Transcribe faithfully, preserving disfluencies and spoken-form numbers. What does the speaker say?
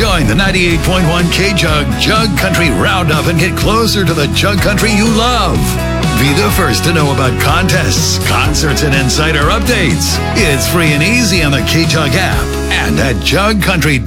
Join the ninety-eight point one K-Jug Jug Country Roundup and get closer to the Jug Country you love. Be the first to know about contests, concerts, and insider updates. It's free and easy on the K-Jug app and at jug country